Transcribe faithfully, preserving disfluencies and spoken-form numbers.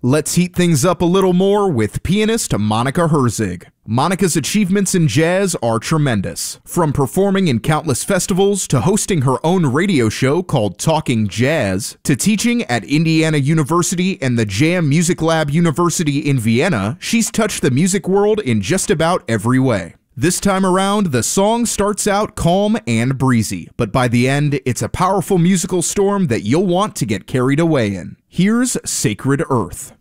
Let's heat things up a little more with pianist Monica Herzig. Monica's achievements in jazz are tremendous. From performing in countless festivals, to hosting her own radio show called Talking Jazz, to teaching at Indiana University and the Jam Music Lab University in Vienna, she's touched the music world in just about every way. This time around, the song starts out calm and breezy, but by the end, it's a powerful musical storm that you'll want to get carried away in. Here's Sacred Earth.